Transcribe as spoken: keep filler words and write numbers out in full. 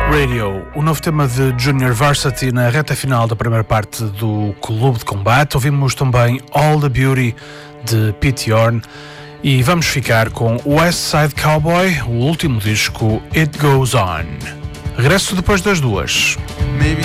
Radio, o novo tema de Junior Varsity na reta final da primeira parte do Clube de Combate. Ouvimos também All the Beauty de Pete Yorn e vamos ficar com West Side Cowboy, o último disco It Goes On. Regresso depois das duas. Maybe